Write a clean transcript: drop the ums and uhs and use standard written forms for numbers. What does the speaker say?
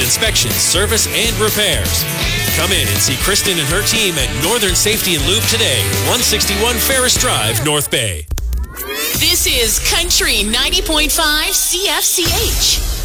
inspections, service, and repairs. Come in and see Kristen and her team at Northern Safety and Lube today, 161 Ferris Drive, North Bay. This is Country 90.5 CFCH.